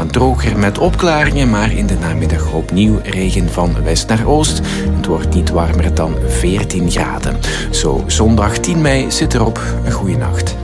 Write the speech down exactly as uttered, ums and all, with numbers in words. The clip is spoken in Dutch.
langzaamaan droger met opklaringen, maar in de namiddag opnieuw regen van west naar oost. Het wordt niet warmer dan veertien graden. Zo zondag tien mei zit erop. Een goeie nacht.